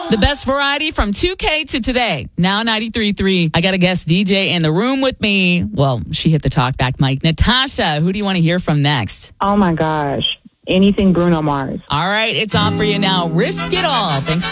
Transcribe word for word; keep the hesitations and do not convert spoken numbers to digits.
The best variety from two K to today. Now ninety-three point three. I got a guest D J in the room with me. Well, she hit the talkback mic. Natasha, who do you want to hear from next? Oh, my gosh. Anything Bruno Mars. All right, it's on for you now. Risk It All. Thanks.